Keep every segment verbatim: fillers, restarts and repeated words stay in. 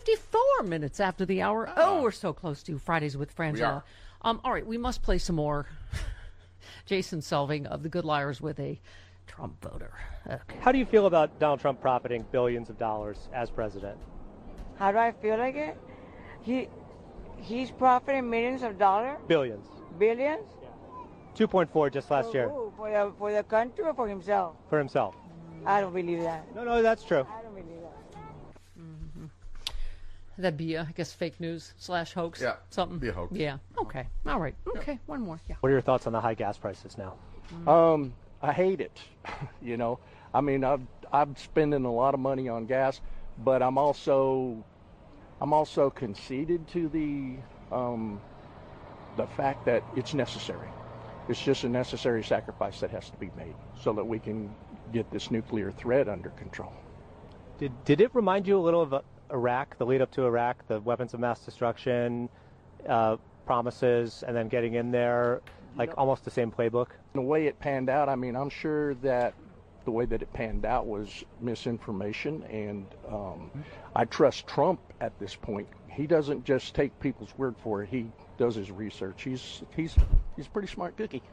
fifty-four minutes after the hour. Oh, oh we're so close to Fridays with Frangela. Um, all right, we must play some more. Jason Selving of The Good Liars with a Trump voter. Okay. How do you feel about Donald Trump profiting billions of dollars as president? How do I feel like it? He he's profiting millions of dollars? Billions. Billions? Yeah. two point four just last for year. Who? For the, for the country or for himself? For himself. I don't believe that. No, no, that's true. I don't believe that. Mm-hmm. That'd be, uh, I guess, fake news slash hoax. Yeah. Something. Be a hoax. Yeah. Okay. All right. Okay. Yeah. One more. Yeah. What are your thoughts on the high gas prices now? Mm-hmm. Um, I hate it. you know, I mean, I've, I'm spending a lot of money on gas, but I'm also, I'm also conceded to the, um, the fact that it's necessary. It's just a necessary sacrifice that has to be made so that we can get this nuclear threat under control. Did did it remind you a little of Iraq, the lead up to Iraq, the weapons of mass destruction, uh, promises, and then getting in there, like you know, almost the same playbook? The way it panned out, I mean, I'm sure that the way that it panned out was misinformation, and um, I trust Trump at this point. He doesn't just take people's word for it. He does his research. He's he's he's a pretty smart cookie.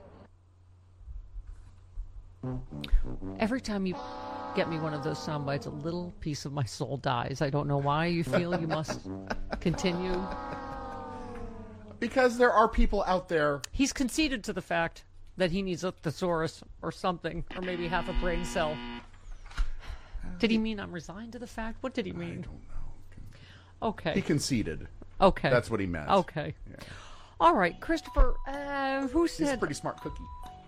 Every time you get me one of those sound bites, a little piece of my soul dies. I don't know why you feel you must continue. Because there are people out there. He's conceded to the fact that he needs a thesaurus or something, or maybe half a brain cell. Did he mean I'm resigned to the fact? What did he mean? I don't know. Okay. He conceded. Okay. That's what he meant. Okay. Yeah. All right, Christopher, uh, who said... He's a pretty smart cookie.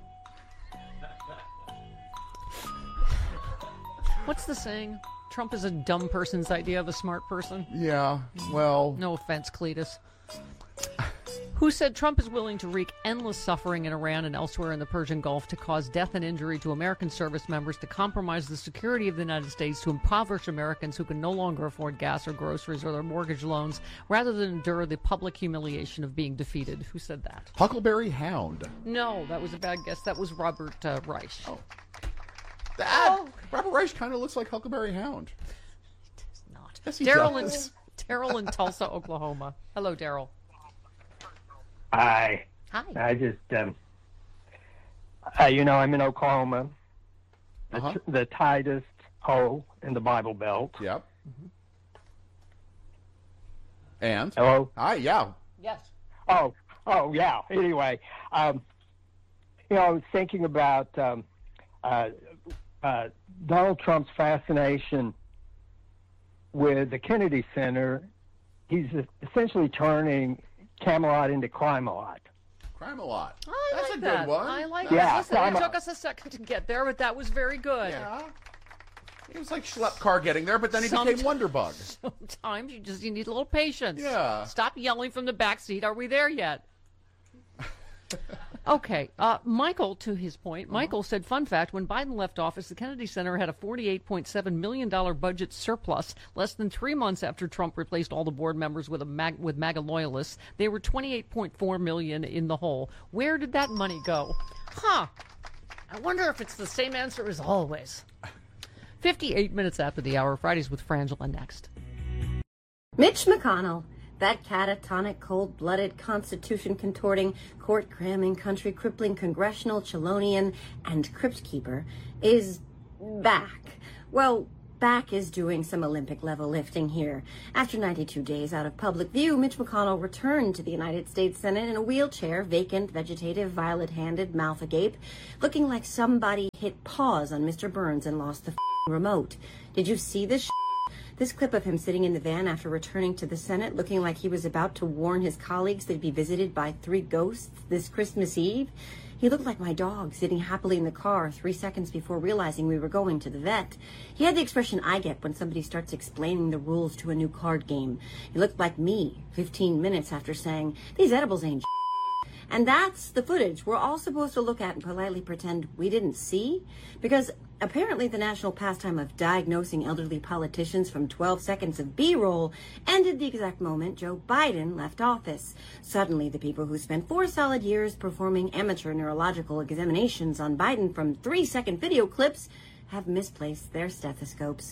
What's the saying? Trump is a dumb person's idea of a smart person? Yeah, well... No offense, Cletus. Who said Trump is willing to wreak endless suffering in Iran and elsewhere in the Persian Gulf to cause death and injury to American service members, to compromise the security of the United States, to impoverish Americans who can no longer afford gas or groceries or their mortgage loans, rather than endure the public humiliation of being defeated? Who said that? Huckleberry Hound. No, that was a bad guess. That was Robert uh, Reich. Oh. That, oh. Robert Reich kind of looks like Huckleberry Hound. It does not. Yes, he Daryl in, does. Daryl in Tulsa, Oklahoma. Hello, Daryl. Hi. Hi. I just, um, uh, you know, I'm in Oklahoma, the, uh-huh. t- the tightest hole in the Bible Belt. Yep. Mm-hmm. And? Hello? Hi, yeah. Yes. Oh, oh, yeah. Anyway, um, you know, I was thinking about um, uh, uh, Donald Trump's fascination with the Kennedy Center. He's essentially turning Camelot into Crime-a-lot. Crime-a-lot. I That's like a that. good one. I like yeah, that. Listen, Crime-a- it took us a second to get there, but that was very good. Yeah. It was like Schlepp Car getting there, but then he Somet- became Wonderbug. Sometimes you just you need a little patience. Yeah. Stop yelling from the back seat. Are we there yet? Okay. Uh, Michael, to his point, uh-huh. Michael said, fun fact, when Biden left office, the Kennedy Center had a forty-eight point seven million dollars budget surplus. Less than three months after Trump replaced all the board members with a mag- with MAGA loyalists, they were twenty-eight point four million dollars in the hole. Where did that money go? Huh. I wonder if it's the same answer as always. fifty-eight minutes after the hour, Fridays with Frangela next. Mitch McConnell, that catatonic, cold-blooded, constitution-contorting, court-cramming, country-crippling, congressional Chelonian, and crypt keeper, is back. Well, back is doing some Olympic-level lifting here. After ninety-two days out of public view, Mitch McConnell returned to the United States Senate in a wheelchair, vacant, vegetative, violet-handed, mouth agape, looking like somebody hit pause on Mister Burns and lost the f***ing remote. Did you see this sh**? This clip of him sitting in the van after returning to the Senate, looking like he was about to warn his colleagues they'd be visited by three ghosts this Christmas Eve. He looked like my dog sitting happily in the car three seconds before realizing we were going to the vet. He had the expression I get when somebody starts explaining the rules to a new card game. He looked like me fifteen minutes after saying, these edibles ain't sh-. And that's the footage we're all supposed to look at and politely pretend we didn't see. Because apparently the national pastime of diagnosing elderly politicians from twelve seconds of B-roll ended the exact moment Joe Biden left office. Suddenly, the people who spent four solid years performing amateur neurological examinations on Biden from three-second video clips have misplaced their stethoscopes.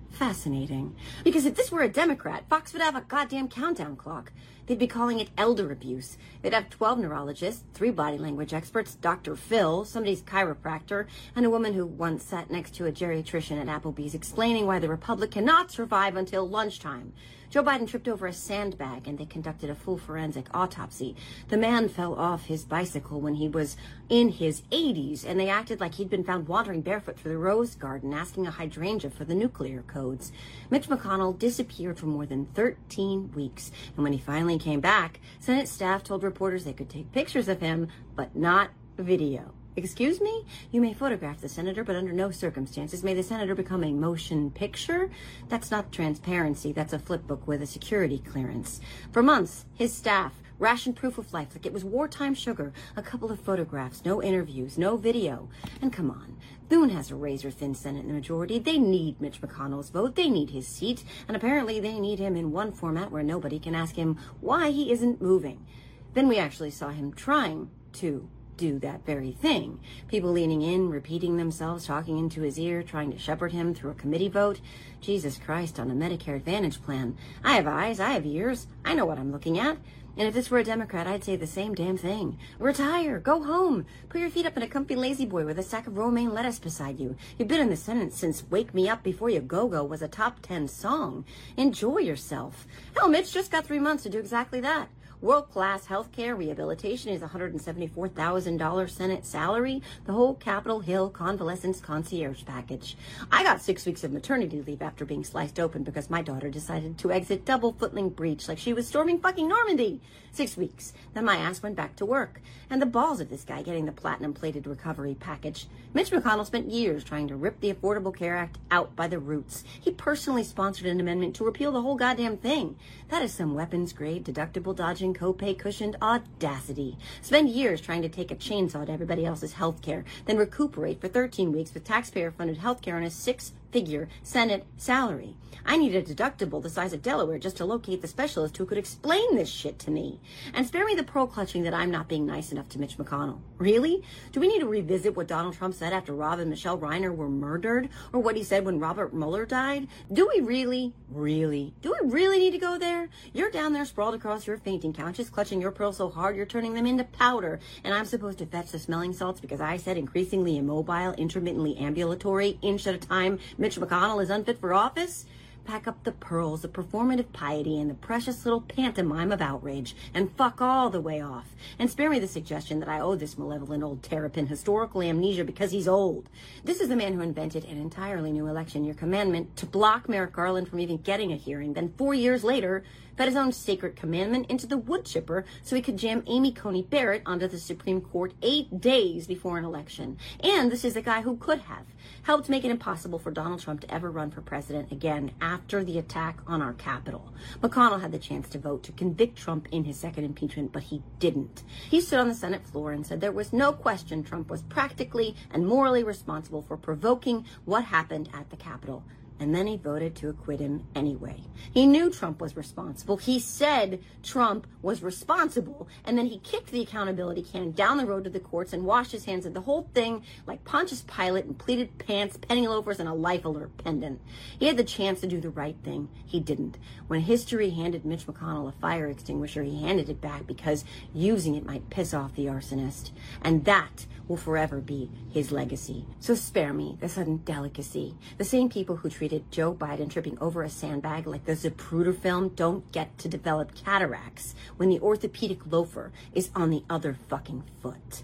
Fascinating. Because if this were a Democrat, Fox would have a goddamn countdown clock. They'd be calling it elder abuse. They'd have twelve neurologists, three body language experts, Doctor Phil, somebody's chiropractor, and a woman who once sat next to a geriatrician at Applebee's explaining why the Republic cannot survive until lunchtime. Joe Biden tripped over a sandbag and they conducted a full forensic autopsy. The man fell off his bicycle when he was in his eighties, and they acted like he'd been found wandering barefoot through the rose garden asking a hydrangea for the nuclear codes. Mitch McConnell disappeared for more than thirteen weeks, and when he finally came back, Senate staff told reporters they could take pictures of him, but not video. Excuse me? You may photograph the senator, but under no circumstances may the senator become a motion picture. That's not transparency. That's a flip book with a security clearance. For months, his staff rationed proof of life like it was wartime sugar. A couple of photographs, no interviews, no video. And come on, Thune has a razor-thin Senate in the majority. They need Mitch McConnell's vote. They need his seat. And apparently they need him in one format where nobody can ask him why he isn't moving. Then we actually saw him trying to do that very thing. People leaning in, repeating themselves, talking into his ear, trying to shepherd him through a committee vote. Jesus Christ, on a Medicare Advantage plan. I have eyes, I have ears, I know what I'm looking at. And if this were a Democrat, I'd say the same damn thing. Retire, go home, put your feet up in a comfy lazy boy with a sack of romaine lettuce beside you. You've been in the Senate since Wake Me Up Before You Go-Go was a top ten song. Enjoy yourself. Hell, Mitch just got three months to do exactly that. World-class health care rehabilitation is one hundred seventy-four thousand dollars Senate salary, the whole Capitol Hill convalescence concierge package. I got six weeks of maternity leave after being sliced open because my daughter decided to exit double footling breach like she was storming fucking Normandy. Six weeks. Then my ass went back to work. And the balls of this guy getting the platinum-plated recovery package. Mitch McConnell spent years trying to rip the Affordable Care Act out by the roots. He personally sponsored an amendment to repeal the whole goddamn thing. That is some weapons-grade, deductible dodging, copay cushioned audacity. Spend years trying to take a chainsaw to everybody else's health care, then recuperate for thirteen weeks with taxpayer-funded health care on a six-figure Senate salary. I need a deductible the size of Delaware just to locate the specialist who could explain this shit to me. And spare me the pearl-clutching that I'm not being nice enough to Mitch McConnell. Really? Do we need to revisit what Donald Trump said after Rob and Michelle Reiner were murdered? Or what he said when Robert Mueller died? Do we really, really, do we really need to go there? You're down there sprawled across your fainting couches, clutching your pearls so hard you're turning them into powder. And I'm supposed to fetch the smelling salts because I said increasingly immobile, intermittently ambulatory, inch at a time, Mitch McConnell is unfit for office? Pack up the pearls, the performative piety, and the precious little pantomime of outrage, and fuck all the way off. And spare me the suggestion that I owe this malevolent old terrapin historical amnesia because he's old. This is the man who invented an entirely new election year commandment to block Merrick Garland from even getting a hearing. Then four years later, fed his own sacred commandment into the wood chipper so he could jam Amy Coney Barrett onto the Supreme Court eight days before an election. And this is the guy who could have helped make it impossible for Donald Trump to ever run for president again after the attack on our Capitol. McConnell had the chance to vote to convict Trump in his second impeachment, but he didn't. He stood on the Senate floor and said there was no question Trump was practically and morally responsible for provoking what happened at the Capitol. And then he voted to acquit him anyway. He knew Trump was responsible. He said Trump was responsible. And then he kicked the accountability can down the road to the courts and washed his hands of the whole thing like Pontius Pilate in pleated pants, penny loafers, and a life alert pendant. He had the chance to do the right thing. He didn't. When history handed Mitch McConnell a fire extinguisher, he handed it back because using it might piss off the arsonist. And that will forever be his legacy. So spare me the sudden delicacy. The same people who treated Joe Biden tripping over a sandbag like the Zapruder film don't get to develop cataracts when the orthopedic loafer is on the other fucking foot.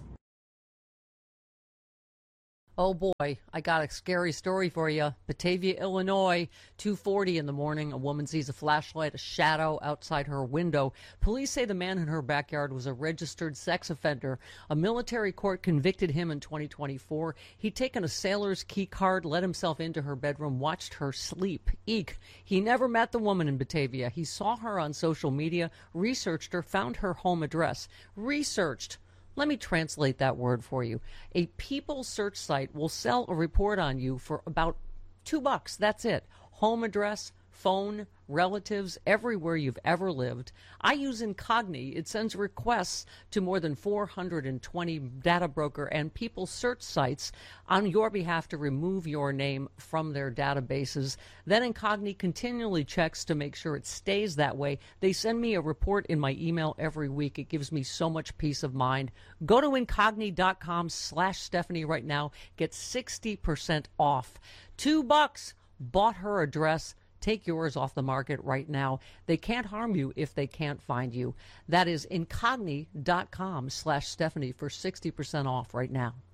Oh boy, I got a scary story for you. Batavia, Illinois, two forty in the morning. A woman sees a flashlight, a shadow outside her window. Police say the man in her backyard was a registered sex offender. A military court convicted him in twenty twenty-four. He'd taken a sailor's key card, let himself into her bedroom, watched her sleep. Eek. He never met the woman in Batavia. He saw her on social media, researched her, found her home address. Researched. Let me translate that word for you. A People search site will sell a report on you for about two bucks. That's it. Home address, phone, relatives, everywhere you've ever lived. I use Incogni. It sends requests to more than four hundred twenty data broker and people search sites on your behalf to remove your name from their databases. Then Incogni continually checks to make sure it stays that way. They send me a report in my email every week. It gives me so much peace of mind. Go to Incogni.com slash Stephanie right now. Get sixty percent off. Two bucks. Bought her a dress. Take yours off the market right now. They can't harm you if they can't find you. That is Incogni.com slash Stephanie for sixty percent off right now.